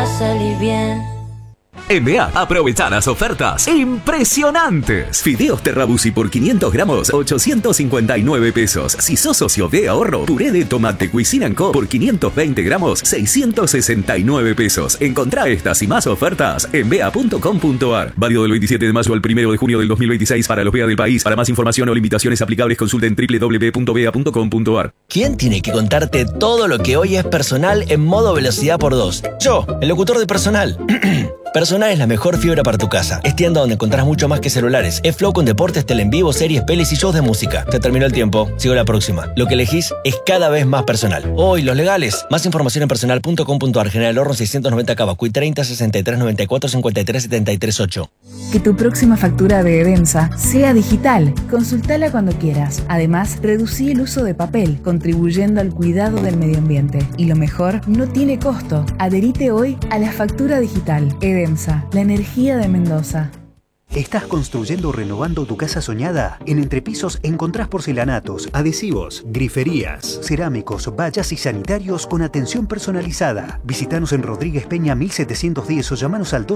salir bien. En BA, aprovecha las ofertas impresionantes. Fideos Terrabusi por 500 gramos, 859 pesos. Si sos socio de ahorro, puré de tomate Cuisine & Co por 520 gramos, 669 pesos. Encontrá estas y más ofertas en bea.com.ar. Válido del 27 de mayo al 1 de junio del 2026 para los BEA del país. Para más información o limitaciones aplicables, consulten www.bea.com.ar. ¿Quién tiene que contarte todo lo que hoy es personal en modo velocidad por 2? Yo, el locutor de Personal. Personal es la mejor fibra para tu casa. Es tienda donde encontrás mucho más que celulares. Es Flow con deportes, tele en vivo, series, pelis y shows de música. Se terminó el tiempo. Sigo la próxima. Lo que elegís es cada vez más personal. Hoy, los legales. Más información en personal.com.ar. General Horno 690 Cavacuy 30 63 94 53 73 8. Que tu próxima factura de EDEMSA sea digital. Consultala cuando quieras. Además, reducí el uso de papel, contribuyendo al cuidado del medio ambiente. Y lo mejor, no tiene costo. Adherite hoy a la factura digital. EDEMSA, la energía de Mendoza. ¿Estás construyendo o renovando tu casa soñada? En Entrepisos encontrás porcelanatos, adhesivos, griferías, cerámicos, vallas y sanitarios con atención personalizada. Visítanos en Rodríguez Peña 1710 o llamanos al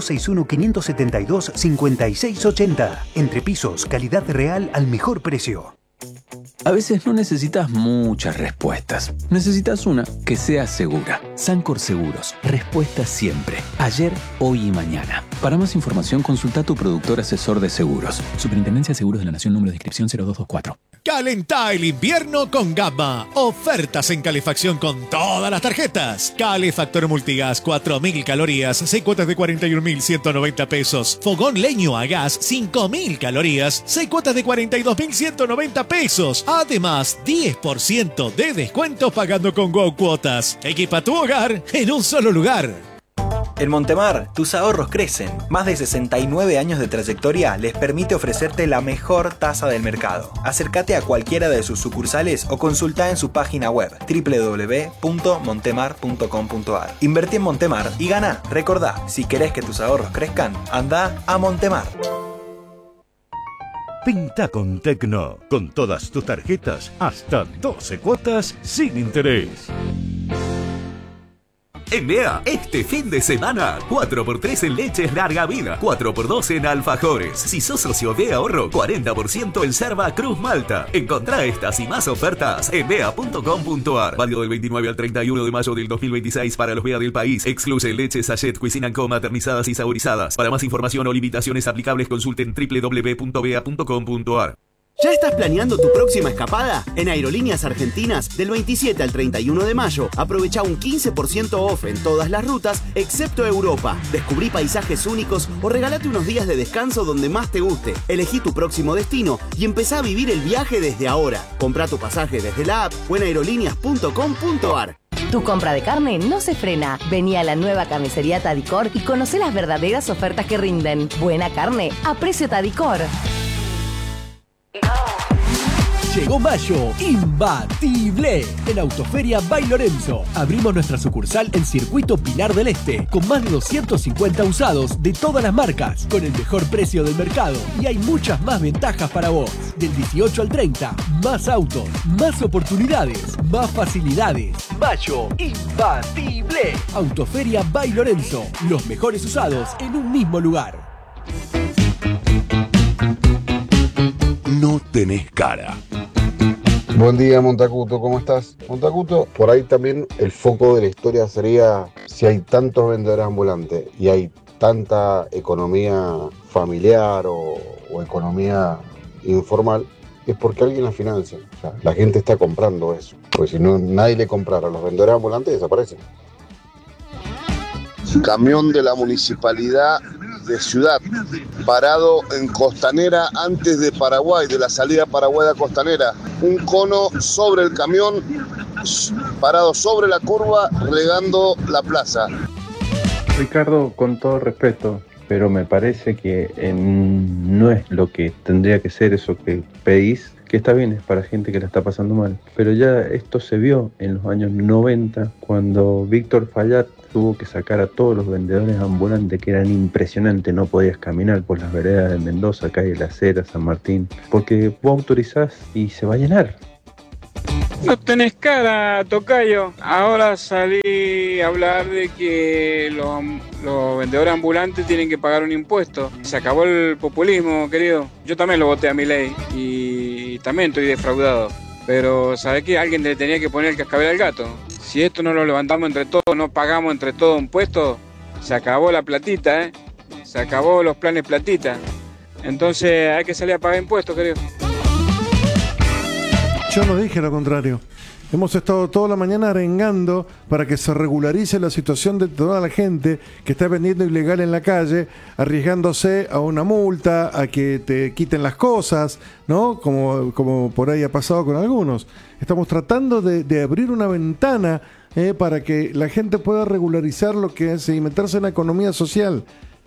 261-572-5680. Entrepisos, calidad real al mejor precio. A veces no necesitas muchas respuestas. Necesitas una que sea segura. Sancor Seguros. Respuesta siempre. Ayer, hoy y mañana. Para más información, consulta a tu productor asesor de seguros. Superintendencia de Seguros de la Nación, número de inscripción 0224. Calentá el invierno con Gamma. Ofertas en calefacción con todas las tarjetas. Calefactor Multigas, 4.000 calorías, 6 cuotas de 41.190 pesos. Fogón leño a gas, 5.000 calorías, 6 cuotas de 42.190 pesos. Además, 10% de descuento pagando con Go Cuotas. Equipa tu hogar en un solo lugar. En Montemar, tus ahorros crecen. Más de 69 años de trayectoria les permite ofrecerte la mejor tasa del mercado. Acércate a cualquiera de sus sucursales o consulta en su página web www.montemar.com.ar. Invertí en Montemar y gana. Recordá, si querés que tus ahorros crezcan, anda a Montemar. Pinta con Tecno, con todas tus tarjetas, hasta 12 cuotas sin interés. En BEA, este fin de semana, 4x3 en leches larga vida, 4x2 en alfajores. Si sos socio de ahorro, 40% en Cerva Cruz Malta. Encontrá estas y más ofertas en bea.com.ar. Válido del 29 al 31 de mayo del 2026 para los BEA del país. Excluye leches Sachet Cuisine & Co maternizadas y saborizadas. Para más información o limitaciones aplicables, consulten www.bea.com.ar. ¿Ya estás planeando tu próxima escapada? En Aerolíneas Argentinas, del 27 al 31 de mayo, aprovecha un 15% off en todas las rutas, excepto Europa. Descubrí paisajes únicos o regálate unos días de descanso donde más te guste. Elegí tu próximo destino y empezá a vivir el viaje desde ahora. Comprá tu pasaje desde la app o en aerolíneas.com.ar. Tu compra de carne no se frena. Vení a la nueva carnicería Tadicor y conoce las verdaderas ofertas que rinden. Buena carne a precio Tadicor. Llegó mayo imbatible en Autoferia by Lorenzo. Abrimos nuestra sucursal en Circuito Pilar del Este con más de 250 usados de todas las marcas con el mejor precio del mercado y hay muchas más ventajas para vos. Del 18 al 30, más autos, más oportunidades, más facilidades. Mayo imbatible. Autoferia by Lorenzo. Los mejores usados en un mismo lugar. No tenés cara. Buen día, Montacuto, ¿cómo estás? Montacuto, por ahí también el foco de la historia sería si hay tantos vendedores ambulantes y hay tanta economía familiar o economía informal, es porque alguien la financia. O sea, la gente está comprando eso. Pues si no, nadie le comprara a los vendedores ambulantes, desaparecen. Camión de la municipalidad de Ciudad, parado en Costanera antes de Paraguay, de la salida Paraguay a Costanera. Un cono sobre el camión, parado sobre la curva, regando la plaza. Ricardo, con todo respeto, pero me parece que no es lo que tendría que ser eso que pedís, que está bien, es para gente que la está pasando mal. Pero ya esto se vio en los años 90, cuando Víctor Fallat tuvo que sacar a todos los vendedores ambulantes, que eran impresionantes, no podías caminar por las veredas de Mendoza, calle La Cera, San Martín, porque vos autorizás y se va a llenar. No tenés cara, tocayo. Ahora salí a hablar de que los vendedores ambulantes tienen que pagar un impuesto. Se acabó el populismo, querido. Yo también lo voté a Milei y también estoy defraudado. Pero ¿sabés qué? Alguien le tenía que poner el cascabel al gato. Si esto no lo levantamos entre todos, no pagamos entre todos impuestos, se acabó la platita, ¿eh? Se acabó los planes platita. Entonces hay que salir a pagar impuestos, querido. Yo no dije lo contrario. Hemos estado toda la mañana arengando para que se regularice la situación de toda la gente que está vendiendo ilegal en la calle, arriesgándose a una multa, a que te quiten las cosas, ¿no? Como por ahí ha pasado con algunos. Estamos tratando de abrir una ventana para que la gente pueda regularizar lo que es y meterse en la economía social.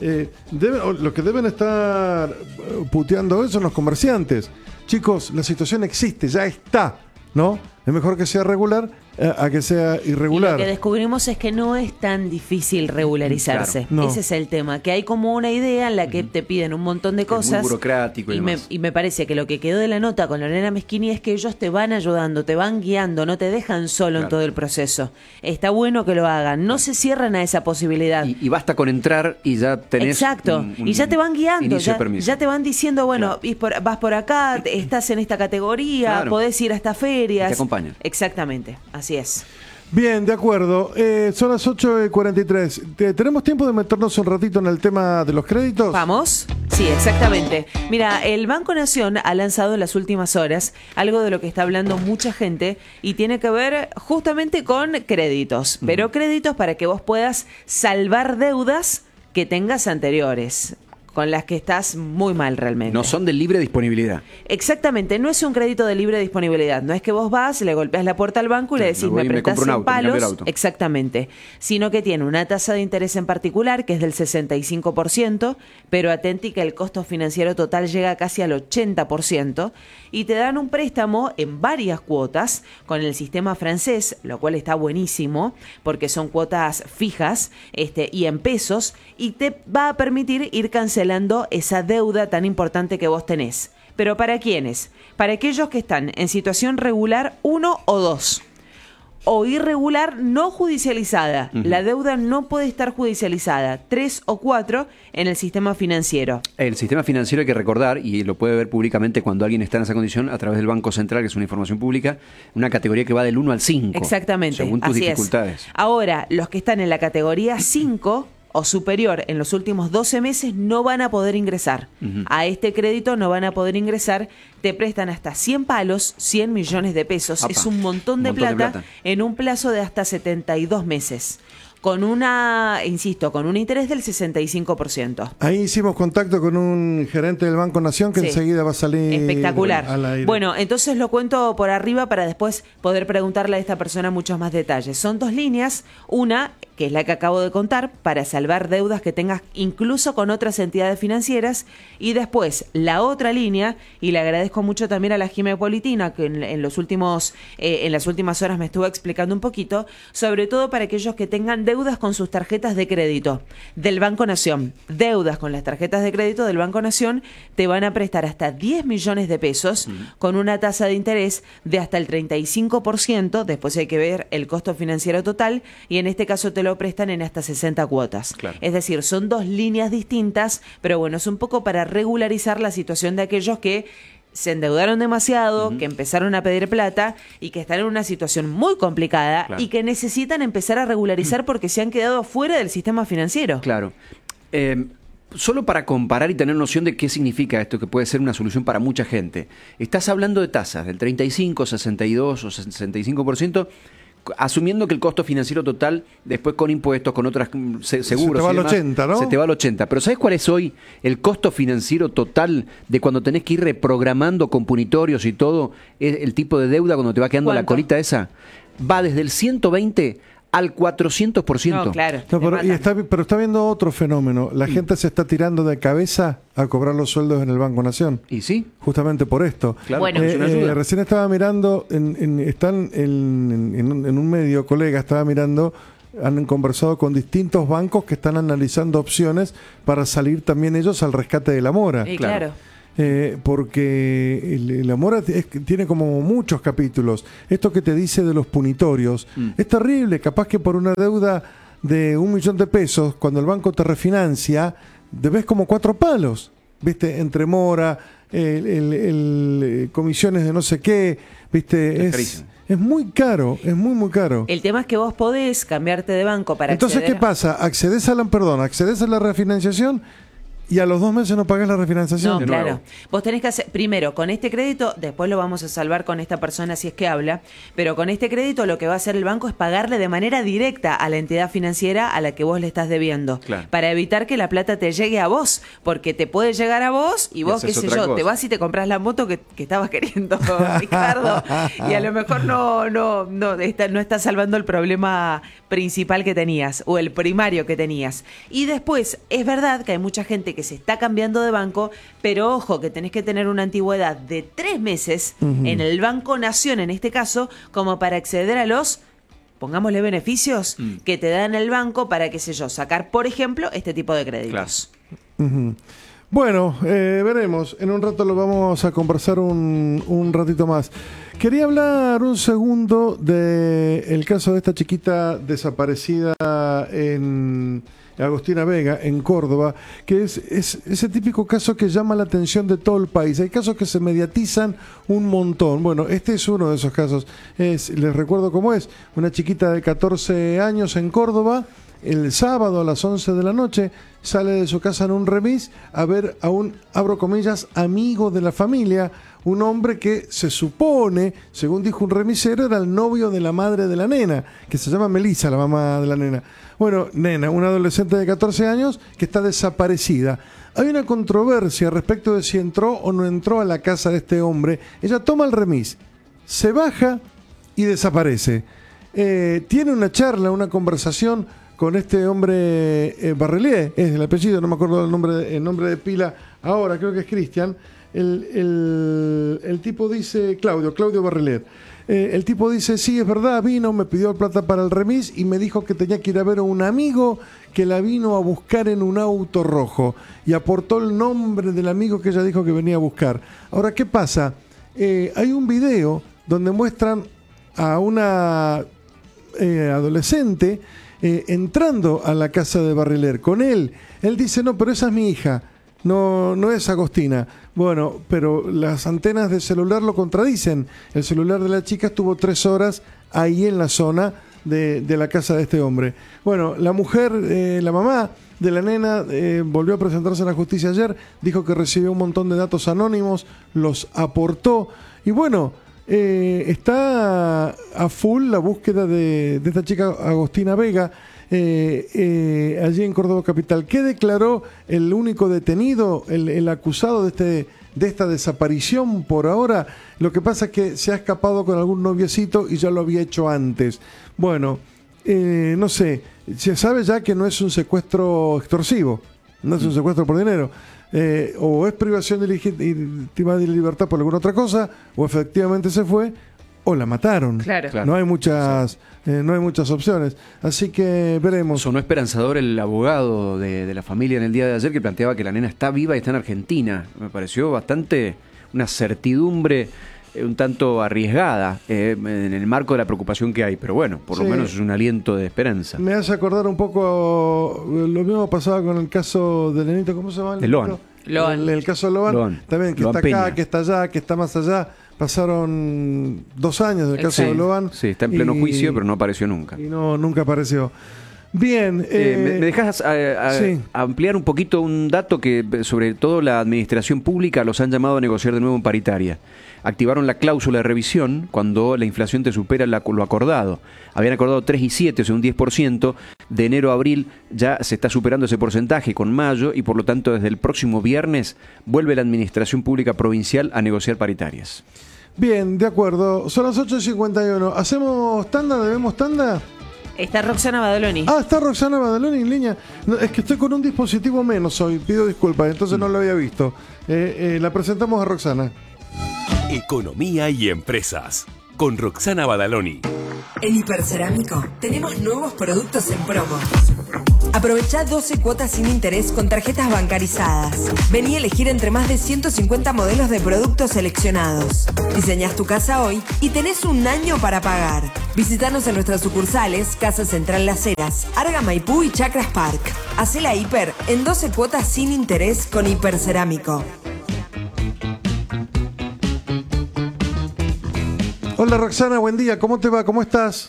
Los que deben estar puteando eso son los comerciantes. Chicos, la situación existe, ya está, ¿no? Es mejor que sea regular a que sea irregular. Y lo que descubrimos es que no es tan difícil regularizarse. Claro, no. Ese es el tema, que hay como una idea en la que te piden un montón de cosas. Muy burocrático y demás. Y me parece que lo que quedó de la nota con Lorena Meschini es que ellos te van ayudando, te van guiando, no te dejan solo en todo el proceso. Está bueno que lo hagan, no se cierran a esa posibilidad. Y basta con entrar y ya tenés. Exacto, y ya te van guiando, ya te van diciendo, bueno, vas por acá, estás en esta categoría, podés ir a estas ferias. Te acompañan. Exactamente, así es. Bien, de acuerdo. Son las 8:43. ¿Tenemos tiempo de meternos un ratito en el tema de los créditos? ¿Vamos? Sí, exactamente. Mira, el Banco Nación ha lanzado en las últimas horas algo de lo que está hablando mucha gente y tiene que ver justamente con créditos, pero créditos para que vos puedas salvar deudas que tengas anteriores, con las que estás muy mal realmente. No son de libre disponibilidad. Exactamente, no es un crédito de libre disponibilidad. No es que vos vas, le golpeas la puerta al banco y le decís, me prestás 100 palos. Exactamente. Sino que tiene una tasa de interés en particular, que es del 65%, pero atenti que el costo financiero total llega casi al 80%, y te dan un préstamo en varias cuotas con el sistema francés, lo cual está buenísimo, porque son cuotas fijas y en pesos, y te va a permitir ir cancelando esa deuda tan importante que vos tenés. ¿Pero para quiénes? Para aquellos que están en situación regular 1 o 2. O irregular no judicializada. La deuda no puede estar judicializada. 3 o 4 en el sistema financiero. El sistema financiero hay que recordar, y lo puede ver públicamente cuando alguien está en esa condición, a través del Banco Central, que es una información pública, una categoría que va del 1 al 5. Exactamente. Según tus dificultades. Ahora, los que están en la categoría 5... o superior en los últimos 12 meses no van a poder ingresar. A este crédito no van a poder ingresar. Te prestan hasta 100 palos, 100 millones de pesos. Apa, es un montón de plata en un plazo de hasta 72 meses. Con con un interés del 65%. Ahí hicimos contacto con un gerente del Banco Nación que enseguida va a salir espectacular. Al aire. Bueno, entonces lo cuento por arriba para después poder preguntarle a esta persona muchos más detalles. Son 2 líneas, una que es la que acabo de contar, para salvar deudas que tengas incluso con otras entidades financieras, y después la otra línea, y le agradezco mucho también a la Jime Politina, que en las últimas horas me estuvo explicando un poquito, sobre todo para aquellos que tengan deudas con sus tarjetas de crédito del Banco Nación. Deudas con las tarjetas de crédito del Banco Nación te van a prestar hasta 10 millones de pesos con una tasa de interés de hasta el 35%, después hay que ver el costo financiero total, y en este caso te lo prestan en hasta 60 cuotas. Claro. Es decir, son 2 líneas distintas, pero bueno, es un poco para regularizar la situación de aquellos que se endeudaron demasiado, que empezaron a pedir plata y que están en una situación muy complicada y que necesitan empezar a regularizar porque se han quedado fuera del sistema financiero. Claro. Solo para comparar y tener noción de qué significa esto, que puede ser una solución para mucha gente. Estás hablando de tasas del 35, 62 o 65%, asumiendo que el costo financiero total, después con impuestos, con otras seguros... Se te va al 80, ¿no? Se te va al 80. Pero ¿sabes cuál es hoy el costo financiero total de cuando tenés que ir reprogramando con punitorios y todo el tipo de deuda cuando te va quedando la colita esa? Va desde el 120 al 400%. No, claro. No, pero está viendo otro fenómeno. La gente se está tirando de cabeza a cobrar los sueldos en el Banco Nación. ¿Y sí? Justamente por esto. Claro, bueno, recién estaba mirando, están en un medio, colega, estaba mirando, han conversado con distintos bancos que están analizando opciones para salir también ellos al rescate de la mora. Claro. porque el amor tiene como muchos capítulos. Esto que te dice de los punitorios es terrible. Capaz que por una deuda de 1 millón de pesos, cuando el banco te refinancia, debes como 4 palos, ¿viste? Entre mora, comisiones de no sé qué, ¿viste? Es muy caro, es muy caro. El tema es que vos podés cambiarte de banco para Entonces, acceder ¿qué pasa? Accedes a la refinanciación y a los 2 meses no pagás la refinanciación. No, claro. Vos tenés que hacer, primero, con este crédito, después lo vamos a salvar con esta persona si es que habla, pero con este crédito lo que va a hacer el banco es pagarle de manera directa a la entidad financiera a la que vos le estás debiendo, para evitar que la plata te llegue a vos, porque te puede llegar a vos y vos, qué sé yo, te vas y te compras la moto que estabas queriendo, Ricardo, y a lo mejor no estás salvando el problema principal que tenías, o el primario que tenías. Y después, es verdad que hay mucha gente que se está cambiando de banco, pero ojo que tenés que tener una antigüedad de 3 meses en el Banco Nación, en este caso, como para acceder a los, pongámosle, beneficios que te dan el banco para, qué sé yo, sacar, por ejemplo, este tipo de créditos. Bueno, veremos. En un rato lo vamos a conversar un ratito más. Quería hablar un segundo del caso de esta chiquita desaparecida en Agostina Vega, en Córdoba, que es ese típico caso que llama la atención de todo el país. Hay casos que se mediatizan un montón. Bueno, este es uno de esos casos. Les recuerdo cómo es. Una chiquita de 14 años en Córdoba, el sábado a las 11 de la noche, sale de su casa en un remis a ver a un, abro comillas, amigo de la familia, un hombre que se supone, según dijo un remisero, era el novio de la madre de la nena, que se llama Melissa, la mamá de la nena. Bueno, nena, una adolescente de 14 años que está desaparecida. Hay una controversia respecto de si entró o no entró a la casa de este hombre. Ella toma el remis, se baja y desaparece. Tiene una charla, una conversación con este hombre Barrelier, es el apellido, no me acuerdo el nombre de pila ahora, creo que es Cristian. El tipo dice, Claudio Barrelier. El tipo dice, sí, es verdad, vino, me pidió plata para el remis y me dijo que tenía que ir a ver a un amigo que la vino a buscar en un auto rojo y aportó el nombre del amigo que ella dijo que venía a buscar. Ahora, ¿qué pasa? Hay un video donde muestran a una adolescente entrando a la casa de Barrelier con él. Él dice, no, pero esa es mi hija. No es Agostina. Bueno, pero las antenas del celular lo contradicen. El celular de la chica estuvo 3 horas ahí en la zona de la casa de este hombre. Bueno, la mujer, la mamá de la nena, volvió a presentarse a la justicia ayer, dijo que recibió un montón de datos anónimos, los aportó, y bueno, está a full la búsqueda de esta chica Agostina Vega, allí en Córdoba capital. ¿Qué declaró el único detenido, el acusado de esta desaparición por ahora? Lo que pasa es que se ha escapado con algún noviecito y ya lo había hecho antes. Bueno, no sé, se sabe ya que no es un secuestro extorsivo, no es un secuestro por dinero. O es privación de legítima de libertad por alguna otra cosa, o efectivamente se fue, o la mataron. Claro. No hay muchas opciones. Así que veremos. Sonó esperanzador el abogado de la familia en el día de ayer, que planteaba que la nena está viva y está en Argentina. Me pareció bastante una certidumbre un tanto arriesgada en el marco de la preocupación que hay, pero bueno, por lo menos es un aliento de esperanza. Me hace acordar un poco lo mismo pasaba con el caso del nenito, ¿cómo se llama? El caso de Loan. También, que Loan está Peña. acá, que está allá, que está más allá. Pasaron 2 años del caso de Loan. Sí, está en pleno juicio, pero no apareció nunca. Y nunca apareció. Bien. ¿Me dejas ampliar un poquito un dato que sobre todo la administración pública los han llamado a negociar de nuevo en paritaria? Activaron la cláusula de revisión cuando la inflación te supera lo acordado. Habían acordado 3 y 7, o sea, un 10%. De enero a abril ya se está superando ese porcentaje con mayo y por lo tanto desde el próximo viernes vuelve la administración pública provincial a negociar paritarias. Bien, de acuerdo. Son las 8:51. ¿Hacemos tanda? ¿Debemos tanda? Está Roxana Badaloni. Está Roxana Badaloni en línea. No, es que estoy con un dispositivo menos hoy, pido disculpas, entonces no lo había visto. La presentamos a Roxana. Economía y empresas, con Roxana Badaloni. En Hipercerámico tenemos nuevos productos en promo. Aprovechá 12 cuotas sin interés con tarjetas bancarizadas. Vení a elegir entre más de 150 modelos de productos seleccionados. Diseñás tu casa hoy y tenés un año para pagar. Visítanos en nuestras sucursales Casa Central Las Heras, Arga Maipú y Chacras Park. Hacé la hiper en 12 cuotas sin interés con Hipercerámico. Hola Roxana, buen día, ¿cómo te va? ¿Cómo estás?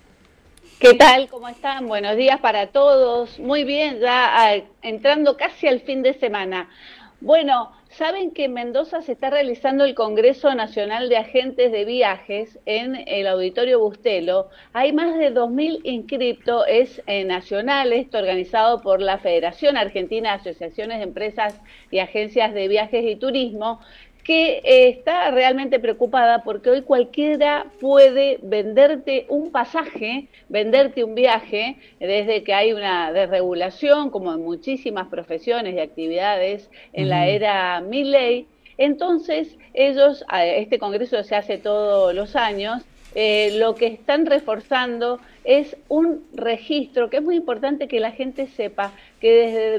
¿Qué tal? ¿Cómo están? Buenos días para todos. Muy bien, ya entrando casi al fin de semana. Bueno, saben que en Mendoza se está realizando el Congreso Nacional de Agentes de Viajes en el Auditorio Bustelo. Hay más de 2.000 inscriptos, es nacional, esto organizado por la Federación Argentina de Asociaciones de Empresas y Agencias de Viajes y Turismo, que está realmente preocupada porque hoy cualquiera puede venderte un pasaje, venderte un viaje, desde que hay una desregulación, como en muchísimas profesiones y actividades en la era Milei. Entonces, ellos, este congreso se hace todos los años, lo que están reforzando es un registro, que es muy importante que la gente sepa que desde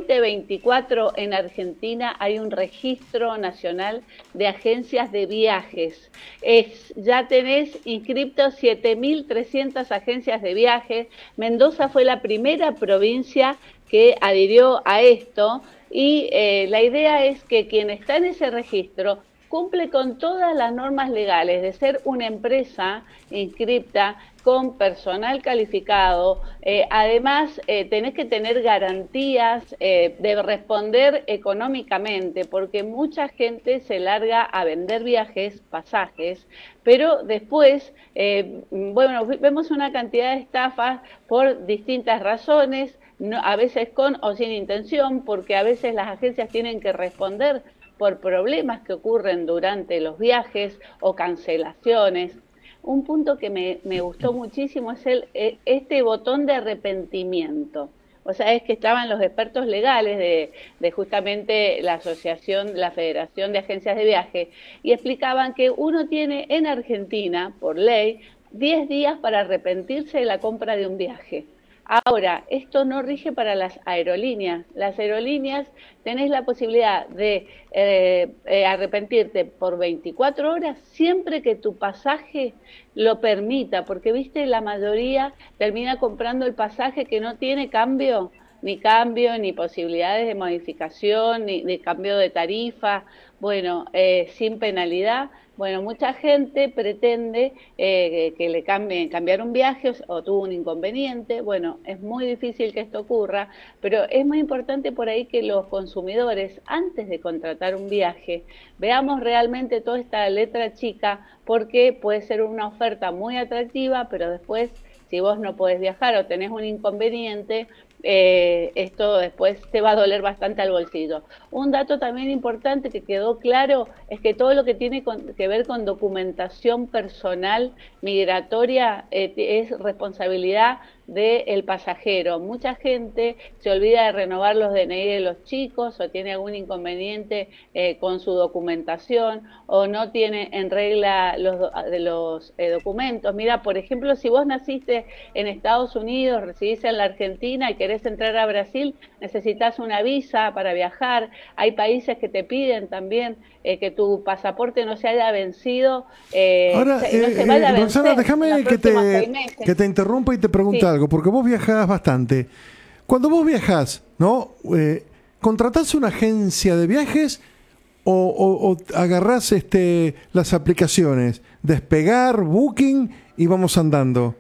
2024 en Argentina hay un registro nacional de agencias de viajes. Ya tenés inscriptos 7.300 agencias de viajes. Mendoza fue la primera provincia que adhirió a esto y la idea es que quien está en ese registro cumple con todas las normas legales de ser una empresa inscripta con personal calificado. Además, tenés que tener garantías de responder económicamente, porque mucha gente se larga a vender viajes, pasajes, pero después, bueno, vemos una cantidad de estafas por distintas razones, a veces con o sin intención, porque a veces las agencias tienen que responder por problemas que ocurren durante los viajes o cancelaciones. Un punto que me gustó muchísimo es este botón de arrepentimiento. O sea, es que estaban los expertos legales de justamente la asociación, la Federación de Agencias de Viaje, y explicaban que uno tiene en Argentina, por ley, 10 días para arrepentirse de la compra de un viaje. Ahora, esto no rige para las aerolíneas. Las aerolíneas tenés la posibilidad de arrepentirte por 24 horas siempre que tu pasaje lo permita, porque viste, la mayoría termina comprando el pasaje que no tiene cambio, ni posibilidades de modificación, ni cambio de tarifa, bueno, sin penalidad. Bueno, mucha gente pretende que le cambiar un viaje o tuvo un inconveniente. Bueno, es muy difícil que esto ocurra, pero es muy importante por ahí que los consumidores, antes de contratar un viaje, veamos realmente toda esta letra chica, porque puede ser una oferta muy atractiva, pero después, si vos no podés viajar o tenés un inconveniente, esto después te va a doler bastante al bolsillo. Un dato también importante que quedó claro es que todo lo que tiene que ver con documentación personal migratoria es responsabilidad del pasajero. Mucha gente se olvida de renovar los DNI de los chicos, o tiene algún inconveniente con su documentación, o no tiene en regla los documentos. Mira, por ejemplo, si vos naciste en Estados Unidos, residís en la Argentina y querés entrar a Brasil, necesitas una visa para viajar. Hay países que te piden también que tu pasaporte no se haya vencido. Ahora, no se vaya a vencer. Roxana, déjame que te interrumpa y te pregunte algo, porque vos viajás bastante. Cuando vos viajás, ¿no? ¿Contratás una agencia de viajes o agarrás las aplicaciones? Despegar, Booking y vamos andando.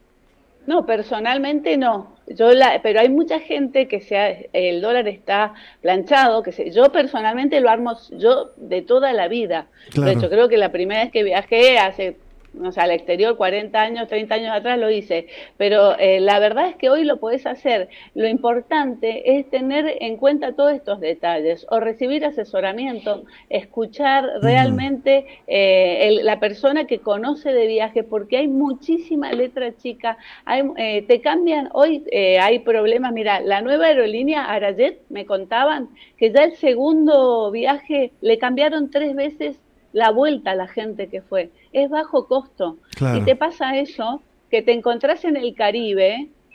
No, personalmente no. Pero hay mucha gente que el dólar está planchado, yo personalmente lo armo yo de toda la vida. Claro. De hecho, creo que la primera vez que viajé al exterior, 40 años, 30 años atrás lo hice, pero la verdad es que hoy lo podés hacer. Lo importante es tener en cuenta todos estos detalles, o recibir asesoramiento, escuchar realmente la persona que conoce de viaje, porque hay muchísima letra chica, te cambian, hoy hay problemas. Mira, la nueva aerolínea Arajet, me contaban que ya el segundo viaje le cambiaron 3 veces la vuelta a la gente que fue. Es bajo costo. Claro. Y te pasa eso, que te encontrás en el Caribe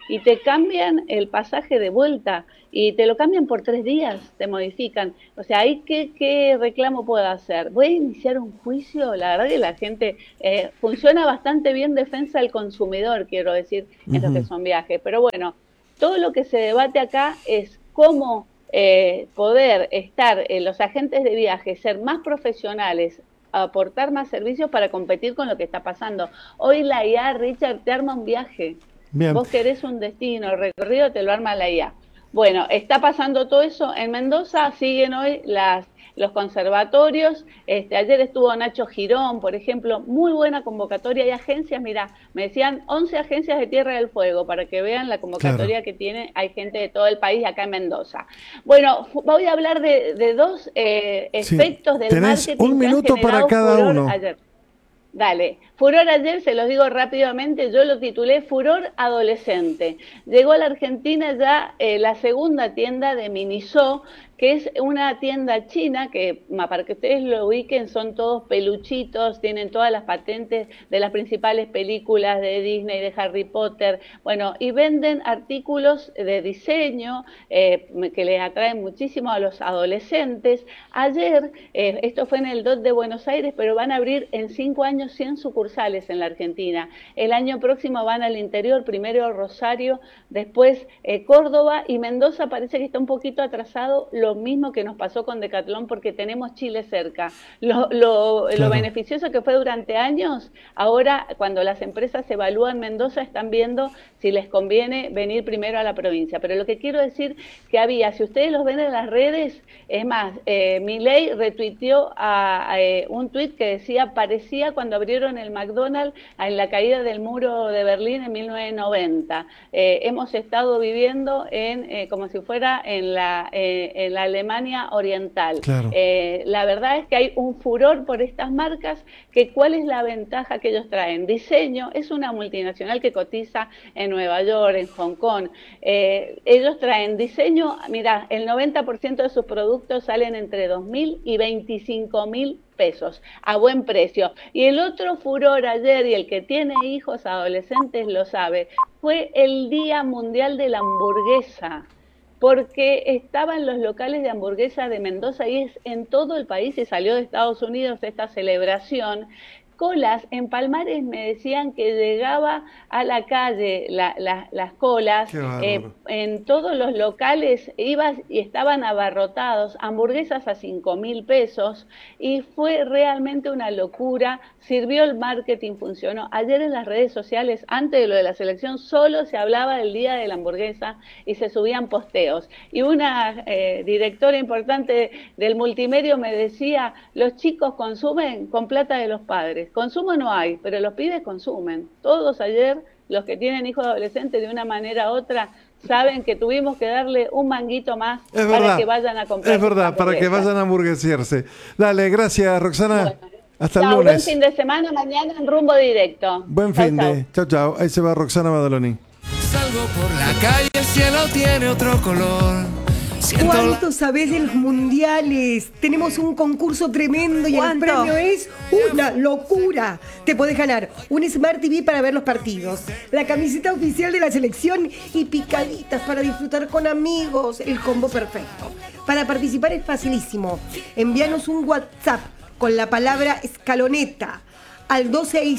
y te cambian el pasaje de vuelta y te lo cambian por 3 días, te modifican. O sea, ¿ahí qué reclamo puedo hacer? ¿Voy a iniciar un juicio? La verdad que la gente funciona bastante bien defensa del consumidor, quiero decir, en lo que son viajes. Pero bueno, todo lo que se debate acá es cómo poder estar los agentes de viaje, ser más profesionales, aportar más servicios para competir con lo que está pasando. Hoy la IA, Richard, te arma un viaje. Bien. Vos querés un destino, el recorrido te lo arma la IA. Bueno, está pasando todo eso. En Mendoza siguen hoy los conservatorios. Ayer estuvo Nacho Girón, por ejemplo, muy buena convocatoria. Hay agencias, mira, me decían 11 agencias de Tierra del Fuego, para que vean la convocatoria que tiene. Hay gente de todo el país acá en Mendoza. Bueno, voy a hablar de 2 efectos del marketing. Un minuto para cada uno. Ayer. Dale, furor ayer, se los digo rápidamente, yo lo titulé Furor Adolescente. Llegó a la Argentina ya la segunda tienda de Miniso, que es una tienda china que, para que ustedes lo ubiquen, son todos peluchitos, tienen todas las patentes de las principales películas de Disney, de Harry Potter, bueno, y venden artículos de diseño que les atraen muchísimo a los adolescentes. Ayer, esto fue en el DOT de Buenos Aires, pero van a abrir en 5 años 100 sucursales en la Argentina. El año próximo van al interior, primero Rosario, después Córdoba, y Mendoza parece que está un poquito atrasado, lo mismo que nos pasó con Decathlon, porque tenemos Chile cerca. Lo beneficioso que fue durante años, ahora cuando las empresas evalúan Mendoza están viendo si les conviene venir primero a la provincia. Pero lo que quiero decir que había, si ustedes los ven en las redes, es más, Milei retuiteó un tuit que decía, parecía cuando abrieron el McDonald's en la caída del muro de Berlín en 1990. Hemos estado viviendo como si fuera en la Alemania Oriental. Claro. La verdad es que hay un furor por estas marcas, que ¿cuál es la ventaja que ellos traen? Diseño, es una multinacional que cotiza en Nueva York, en Hong Kong. Ellos traen diseño, mira, el 90% de sus productos salen entre 2.000 y 25.000 pesos, a buen precio. Y el otro furor ayer, y el que tiene hijos adolescentes lo sabe, fue el Día Mundial de la Hamburguesa, porque estaban los locales de hamburguesa de Mendoza, y es en todo el país, y salió de Estados Unidos esta celebración. Colas, en Palmares me decían que llegaba a la calle las colas, en todos los locales ibas y estaban abarrotados, hamburguesas a 5.000 pesos, y fue realmente una locura. Sirvió el marketing, funcionó. Ayer en las redes sociales, antes de lo de la selección, solo se hablaba del día de la hamburguesa y se subían posteos. Y una directora importante del multimedio me decía, los chicos consumen con plata de los padres. Consumo no hay, pero los pibes consumen. Todos ayer, los que tienen hijos adolescentes, de una manera u otra, saben que tuvimos que darle un manguito más para que vayan a comprar. Es verdad, para que vayan a hamburguesearse. Dale, gracias, Roxana. Bueno, hasta el lunes. Buen fin de semana, mañana en Rumbo Directo. Buen fin de. Chao. Ahí se va Roxana Badaloni. Salgo por la calle, el cielo tiene otro color. ¿Cuánto sabés de los mundiales? Tenemos un concurso tremendo y el premio es una locura. Te podés ganar un Smart TV para ver los partidos, la camiseta oficial de la selección y picaditas para disfrutar con amigos. El combo perfecto. Para participar es facilísimo. Envíanos un WhatsApp con la palabra escaloneta al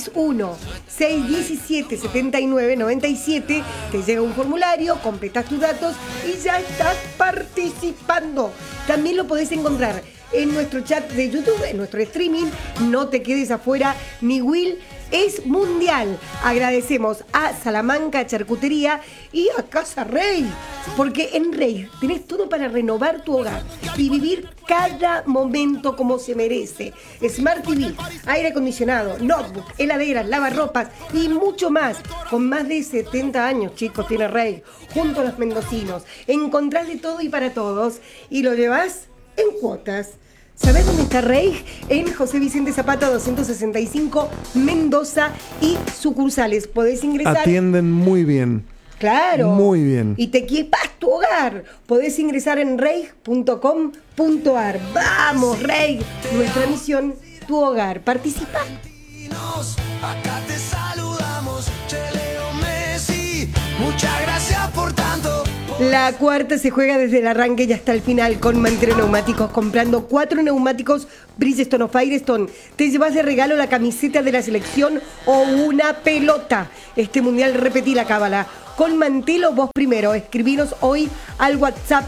261-617-7997, te llega un formulario, completas tus datos y ya estás participando. También lo podés encontrar en nuestro chat de YouTube, en nuestro streaming. No te quedes afuera, ni Will. Es mundial. Agradecemos a Salamanca Charcutería y a Casa Rey, porque en Rey tenés todo para renovar tu hogar y vivir cada momento como se merece. Smart TV, aire acondicionado, notebook, heladeras, lavarropas y mucho más. Con más de 70 años, chicos, tiene Rey, junto a los mendocinos. Encontrás de todo y para todos y lo llevás en cuotas. ¿Sabés dónde está Rey? En José Vicente Zapata 265, Mendoza y sucursales. Podés ingresar. Atienden muy bien. Claro. Muy bien. Y te equipas tu hogar. Podés ingresar en rey.com.ar. ¡Vamos, Rey! Nuestra misión, tu hogar. Participa. Acá te saludamos, Che, Leo, Messi, Muchas gracias por tanto. La cuarta se juega desde el arranque y hasta el final con Mantero Neumáticos. Comprando 4 neumáticos Bridgestone o Firestone, te llevas de regalo la camiseta de la selección o una pelota. Este mundial repetí la cábala. Con Mantelo vos primero. Escribinos hoy al WhatsApp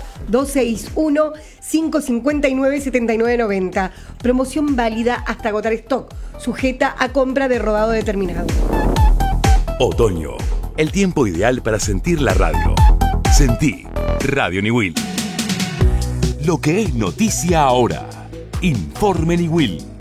261-559-7990. Promoción válida hasta agotar stock. Sujeta a compra de rodado determinado. Otoño, el tiempo ideal para sentir la radio. Sentí Radio Niwil. Lo que es noticia ahora. Informe Niwil.